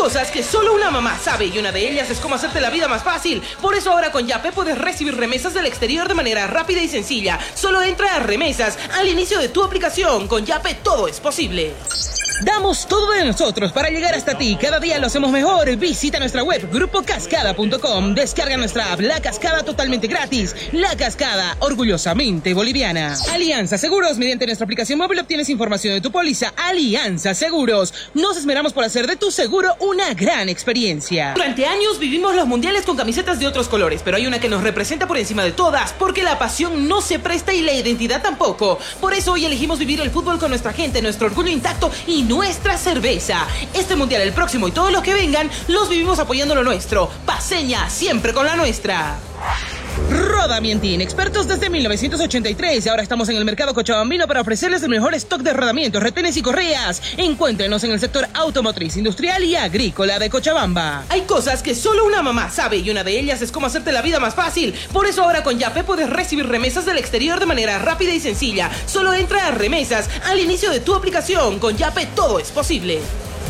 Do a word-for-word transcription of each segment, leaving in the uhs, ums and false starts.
cosas que solo una mamá sabe y una de ellas es cómo hacerte la vida más fácil. Por eso ahora con Yape puedes recibir remesas del exterior de manera rápida y sencilla. Solo entra a Remesas al inicio de tu aplicación. Con Yape todo es posible. Damos todo de nosotros para llegar hasta ti. Cada día lo hacemos mejor. Visita nuestra web grupo cascada punto com. Descarga nuestra app La Cascada totalmente gratis. La Cascada, orgullosamente boliviana. Alianza Seguros. Mediante nuestra aplicación móvil obtienes información de tu póliza. Alianza Seguros. Nos esmeramos por hacer de tu seguro una gran experiencia. Durante años vivimos los mundiales con camisetas de otros colores, pero hay una que nos representa por encima de todas, porque la pasión no se presta y la identidad tampoco. Por eso hoy elegimos vivir el fútbol con nuestra gente, nuestro orgullo intacto y nuestra cerveza. Este mundial, el próximo y todos los que vengan, los vivimos apoyando lo nuestro. Paseña, siempre con la nuestra. Roda Mientin, expertos desde mil novecientos ochenta y tres. Ahora estamos en el mercado cochabambino para ofrecerles el mejor stock de rodamientos, retenes y correas. Encuéntrenos en el sector automotriz, industrial y agrícola de Cochabamba. Hay cosas que solo una mamá sabe y una de ellas es cómo hacerte la vida más fácil. Por eso ahora con Yape puedes recibir remesas del exterior de manera rápida y sencilla. Solo entra a Remesas al inicio de tu aplicación. Con Yape todo es posible.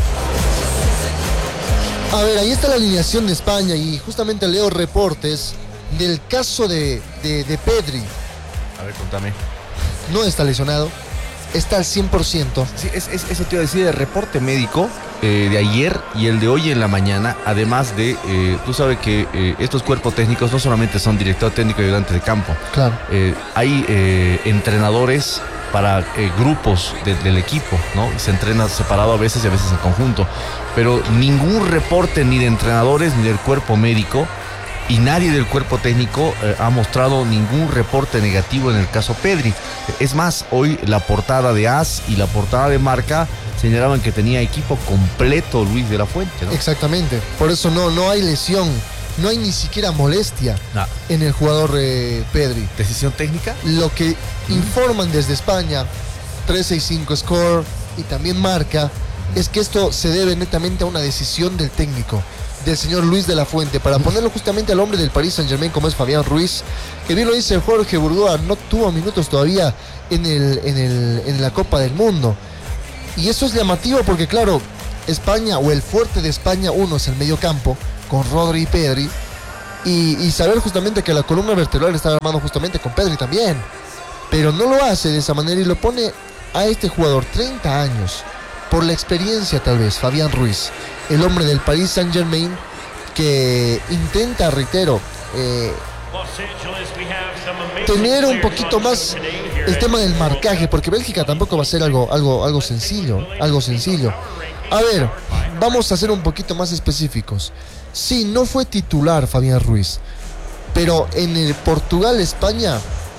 A ver, ahí está la alineación de España y justamente leo reportes del caso de, de, de Pedri. A ver, contame. No está lesionado, está al cien por ciento. Sí, es, es, eso te iba a decir, el reporte médico eh, de ayer y el de hoy en la mañana, además de, eh, tú sabes que eh, estos cuerpos técnicos no solamente son director técnico y ayudante de campo. Claro. Eh, hay eh, entrenadores para eh, grupos de, del equipo, ¿no? Y se entrena separado a veces y a veces en conjunto. Pero ningún reporte ni de entrenadores ni del cuerpo médico y nadie del cuerpo técnico eh, ha mostrado ningún reporte negativo en el caso Pedri. Es más, hoy la portada de A S y la portada de Marca señalaban que tenía equipo completo Luis de la Fuente, ¿no? Exactamente, por eso no, no hay lesión, no hay ni siquiera molestia nah. en el jugador eh, Pedri. ¿Decisión técnica? Lo que mm. informan desde España, trescientos sesenta y cinco Score y también Marca, es que esto se debe netamente a una decisión del técnico, del señor Luis de la Fuente, para ponerlo justamente al hombre del Paris Saint-Germain como es Fabián Ruiz, que bien lo dice Jorge Burgoa, no tuvo minutos todavía en, el, en, el, en la Copa del Mundo. Y eso es llamativo porque claro, España o el fuerte de España, uno es el mediocampo, con Rodri y Pedri, y, y saber justamente que la columna vertebral está armado justamente con Pedri también, pero no lo hace de esa manera y lo pone a este jugador, treinta años, por la experiencia tal vez, Fabián Ruiz, el hombre del Paris Saint-Germain, que intenta, reitero, eh, tener un poquito más el tema del marcaje, porque Bélgica tampoco va a ser algo, algo, algo sencillo, algo sencillo. A ver, vamos a ser un poquito más específicos. Sí, no fue titular Fabián Ruiz, pero en el Portugal-España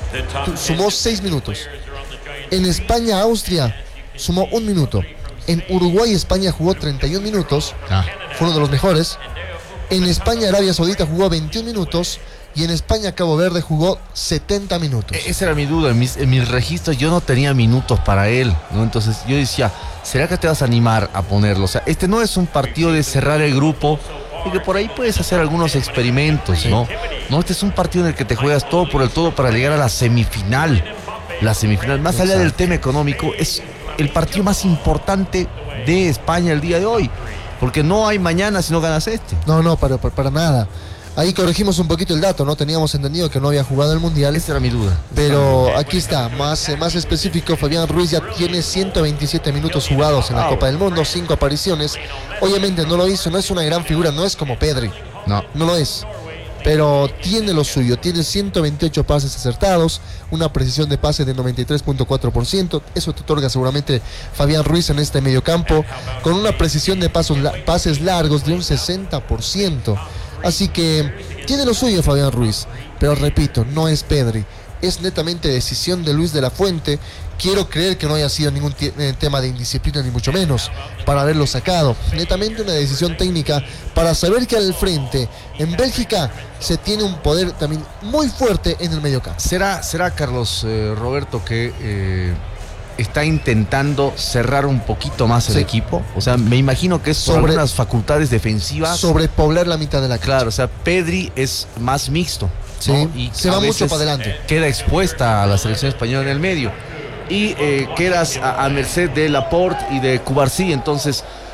sumó seis minutos. En España-Austria sumó un minuto. En Uruguay-España jugó treinta y un minutos, ah. fue uno de los mejores. En España-Arabia Saudita jugó veintiún minutos. Y en España-Cabo Verde jugó setenta minutos. Esa era mi duda, en mis, en mis registros yo no tenía minutos para él, ¿no? Entonces yo decía, ¿será que te vas a animar a ponerlo? O sea, este no es un partido de cerrar el grupo y que por ahí puedes hacer algunos experimentos, ¿no? No, este es un partido en el que te juegas todo por el todo para llegar a la semifinal. La semifinal, más allá del tema económico, es el partido más importante de España el día de hoy. Porque no hay mañana si no ganas este. No, no, para, para, para nada. Ahí corregimos un poquito el dato, ¿no? Teníamos entendido que no había jugado el Mundial. Esa era mi duda. Pero aquí está, más, más específico, Fabián Ruiz ya tiene ciento veintisiete minutos jugados en la Copa del Mundo, cinco apariciones. Obviamente no lo hizo, no es una gran figura, no es como Pedri. No. No lo es. Pero tiene lo suyo, tiene ciento veintiocho pases acertados, una precisión de pase de noventa y tres punto cuatro por ciento. Eso te otorga seguramente Fabián Ruiz en este mediocampo, con una precisión de pasos, pases largos de un sesenta por ciento. Así que tiene lo suyo Fabián Ruiz, pero repito, no es Pedri, es netamente decisión de Luis de la Fuente. Quiero creer que no haya sido ningún t- tema de indisciplina ni mucho menos para haberlo sacado, netamente una decisión técnica para saber que al frente en Bélgica se tiene un poder también muy fuerte en el mediocampo. ¿Será, será Carlos eh, Roberto que eh, está intentando cerrar un poquito más el sí. equipo? O sea, me imagino que es sobre algunas facultades defensivas. Sobrepoblar la mitad de la cancha. Claro, o sea, Pedri es más mixto, sí, ¿no? Y se va mucho para adelante. Queda expuesta a la selección española en el medio. Y eh, quedas a, a merced de Laporte y de Cubarsí. Entonces,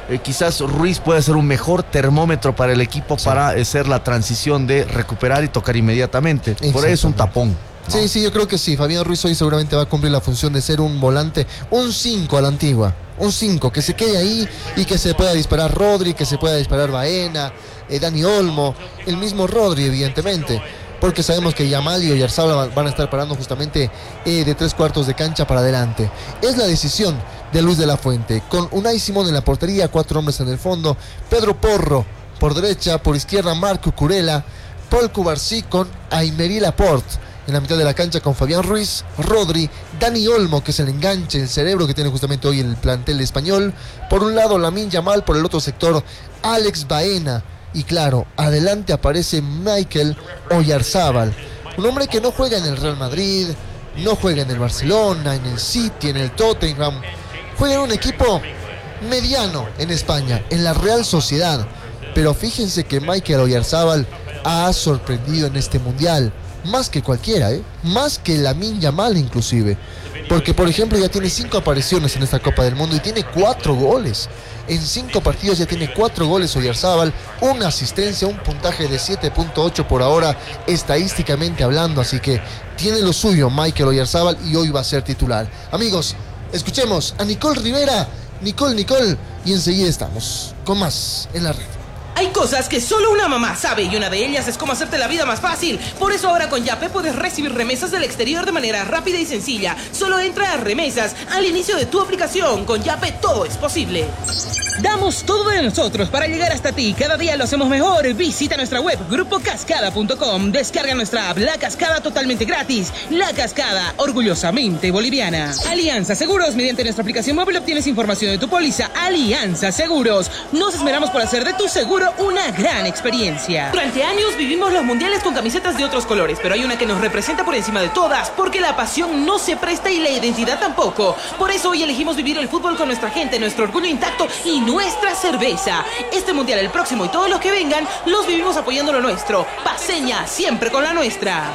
eh, quizás Ruiz puede ser un mejor termómetro para el equipo sí. para hacer la transición de recuperar y tocar inmediatamente. Por ahí es un tapón, ¿no? Sí, sí, yo creo que sí. Fabián Ruiz hoy seguramente va a cumplir la función de ser un volante, un cinco a la antigua. Un cinco, que se quede ahí y que se pueda disparar Rodri, que se pueda disparar Baena, eh, Dani Olmo, el mismo Rodri, evidentemente. Porque sabemos que Yamal y Oyarzabal van a estar parando justamente eh, de tres cuartos de cancha para adelante. Es la decisión de Luis de la Fuente. Con Unai Simón en la portería, cuatro hombres en el fondo. Pedro Porro por derecha, por izquierda Marco Curela, Paul Cubarsí con Aymeri Laporte. En la mitad de la cancha con Fabián Ruiz, Rodri, Dani Olmo, que es el enganche, el cerebro que tiene justamente hoy el plantel español. Por un lado Lamine Yamal, por el otro sector Alex Baena. Y claro, adelante aparece Mikel Oyarzabal, un hombre que no juega en el Real Madrid, no juega en el Barcelona, en el City, en el Tottenham. Juega en un equipo mediano en España, en la Real Sociedad. Pero fíjense que Mikel Oyarzabal ha sorprendido en este mundial. Más que cualquiera, ¿eh? Más que Lamine Yamal inclusive. Porque, por ejemplo, ya tiene cinco apariciones en esta Copa del Mundo y tiene cuatro goles. En cinco partidos ya tiene cuatro goles Oyarzabal, una asistencia, un puntaje de siete punto ocho por ahora, estadísticamente hablando. Así que tiene lo suyo Mikel Oyarzabal y hoy va a ser titular. Amigos, escuchemos a Nicole Rivera. Nicole, Nicole, y enseguida estamos con más en la red. Hay cosas que solo una mamá sabe y una de ellas es cómo hacerte la vida más fácil. Por eso ahora con Yape puedes recibir remesas del exterior de manera rápida y sencilla. Solo entra a remesas al inicio de tu aplicación. Con Yape todo es posible. Damos todo de nosotros para llegar hasta ti. Cada día lo hacemos mejor. Visita nuestra web grupo cascada punto com. Descarga nuestra app La Cascada totalmente gratis. La Cascada, orgullosamente boliviana. Alianza Seguros. Mediante nuestra aplicación móvil obtienes información de tu póliza. Alianza Seguros. Nos esmeramos por hacer de tu seguro una gran experiencia. Durante años vivimos los mundiales con camisetas de otros colores, pero hay una que nos representa por encima de todas, porque la pasión no se presta y la identidad tampoco. Por eso hoy elegimos vivir el fútbol con nuestra gente, nuestro orgullo intacto y nuestra cerveza. Este mundial, el próximo y todos los que vengan, los vivimos apoyando lo nuestro. Paseña, siempre con la nuestra.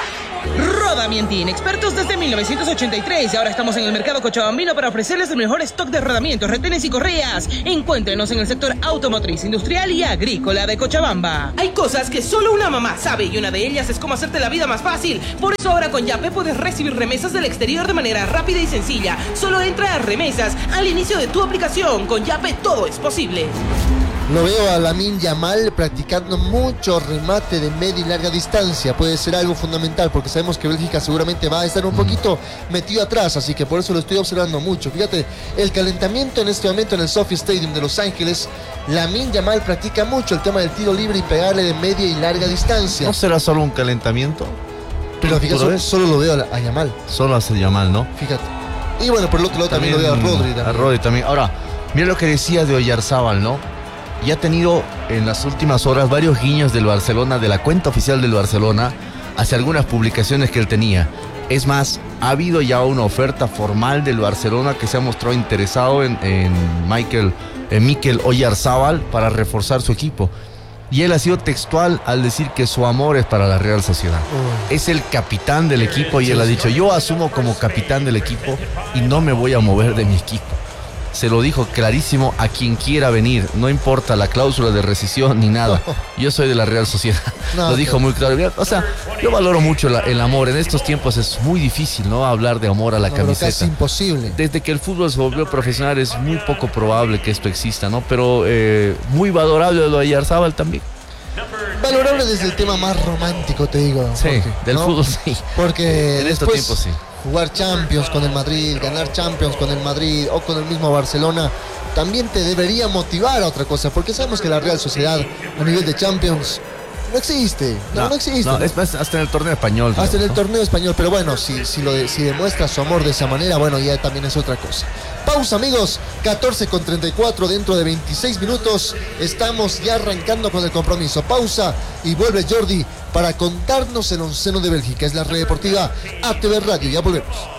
Rodamientin, expertos desde mil novecientos ochenta y tres. Ahora estamos en el mercado cochabambino para ofrecerles el mejor stock de rodamientos, retenes y correas. Encuéntrenos en el sector automotriz, industrial y agrícola de Cochabamba. Hay cosas que solo una mamá sabe y una de ellas es cómo hacerte la vida más fácil. Por eso ahora con Yape puedes recibir remesas del exterior de manera rápida y sencilla. Solo entra a remesas al inicio de tu aplicación. Con Yape todo es posible. Lo veo a Lamine Yamal practicando mucho remate de media y larga distancia. Puede ser algo fundamental porque sabemos que Bélgica seguramente va a estar un poquito metido atrás, así que por eso lo estoy observando mucho. Fíjate, el calentamiento en este momento en el SoFi Stadium de Los Ángeles, Lamine Yamal practica mucho el tema del tiro libre y pegarle de media y larga distancia. ¿No será solo un calentamiento? Pero fíjate, solo, solo lo veo a, a Yamal. Solo hace Yamal, ¿no? Fíjate. Y bueno, por el otro lado también, también lo veo a Rodri. También. A Rodri también. Ahora, mira lo que decía de Oyarzabal, ¿no? Y ha tenido en las últimas horas varios guiños del Barcelona, de la cuenta oficial del Barcelona, hacia algunas publicaciones que él tenía. Es más, ha habido ya una oferta formal del Barcelona que se ha mostrado interesado en, en Mikel, en Mikel Oyarzabal para reforzar su equipo. Y él ha sido textual al decir que su amor es para la Real Sociedad. Uh. Es el capitán del equipo y él ha dicho, yo asumo como capitán del equipo y no me voy a mover de mi equipo. Se lo dijo clarísimo a quien quiera venir, no importa la cláusula de rescisión ni nada. Yo soy de la Real Sociedad. No, lo dijo muy claro. O sea, yo valoro mucho la, el amor. En estos tiempos es muy difícil, ¿no? Hablar de amor a la no, camiseta. Es imposible. Desde que el fútbol se volvió profesional es muy poco probable que esto exista, ¿no? Pero eh, muy valorable lo de Oyarzabal también. Valorable desde el tema más romántico, te digo. Sí, Jorge, del ¿no? fútbol sí. Porque en estos tiempos sí. Jugar Champions con el Madrid, ganar Champions con el Madrid o con el mismo Barcelona, también te debería motivar a otra cosa, porque sabemos que la Real Sociedad a nivel de Champions no existe, no, no, no existe. No, ¿no? Es más, hasta en el torneo español. Hasta digamos, en el ¿no? torneo español, pero bueno, si, si, lo de, si demuestra su amor de esa manera, bueno, ya también es otra cosa. Pausa, amigos, catorce con treinta y cuatro, dentro de veintiséis minutos estamos ya arrancando con el compromiso. Pausa y vuelve Jordi para contarnos el onceno de Bélgica. Es la red deportiva A T V Radio, ya volvemos.